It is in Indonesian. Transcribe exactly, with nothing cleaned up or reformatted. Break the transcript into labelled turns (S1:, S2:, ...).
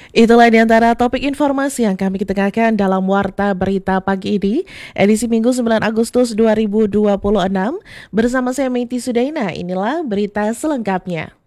S1: Itulah di antara topik informasi yang kami ketengahkan dalam Warta Berita Pagi ini, edisi Minggu sembilan Agustus dua ribu dua puluh enam. Bersama saya Meiti Sudaina, inilah berita selengkapnya.